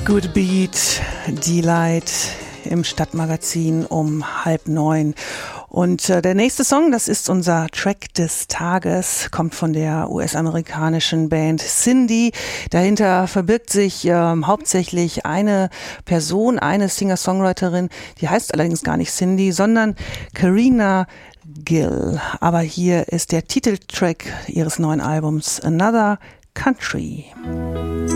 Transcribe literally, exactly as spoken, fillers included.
Good Beat, Delight im Stadtmagazin um halb neun. Und äh, der nächste Song, das ist unser Track des Tages, kommt von der U S-amerikanischen Band Cindy. Dahinter verbirgt sich ähm, hauptsächlich eine Person, eine Singer-Songwriterin, die heißt allerdings gar nicht Cindy, sondern Karina Gill. Aber hier ist der Titeltrack ihres neuen Albums Another Country.